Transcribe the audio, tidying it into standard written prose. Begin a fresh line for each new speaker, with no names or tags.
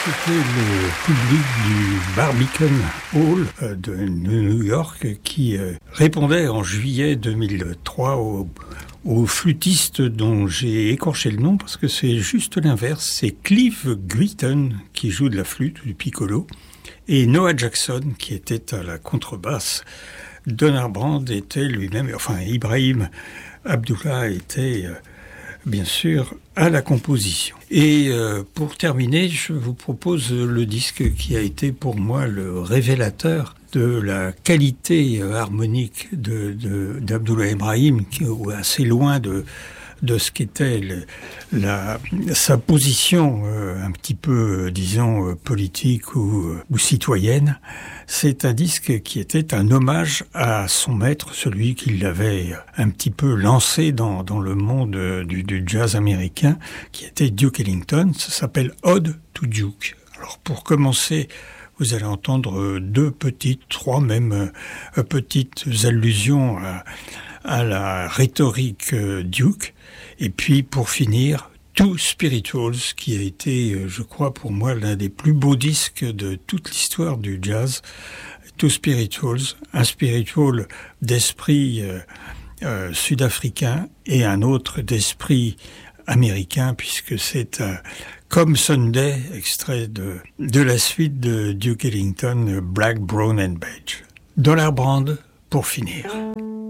C'était le public du Barbican Hall de New York qui répondait en juillet 2003 au flûtiste dont j'ai écorché le nom parce que c'est juste l'inverse. C'est Cliff Gritton qui joue de la flûte, du piccolo, et Noah Jackson qui était à la contrebasse. Donner Brand était lui-même, enfin Ibrahim Abdullah était bien sûr à la composition. Et pour terminer, je vous propose le disque qui a été pour moi le révélateur de la qualité harmonique d'Abdullah Ibrahim, qui est assez loin de ce qu'était sa position un petit peu, disons, politique ou citoyenne. C'est un disque qui était un hommage à son maître, celui qui l'avait un petit peu lancé dans le monde du jazz américain, qui était Duke Ellington. Ça s'appelle Ode to Duke. Alors pour commencer, vous allez entendre trois même petites allusions à la rhétorique Duke. Et puis, pour finir, Two Spirituals, qui a été, je crois, pour moi, l'un des plus beaux disques de toute l'histoire du jazz. Two Spirituals, un spiritual d'esprit sud-africain et un autre d'esprit américain, puisque c'est Come Sunday, extrait de la suite de Duke Ellington, Black, Brown and Beige. Donner Brand, pour finir.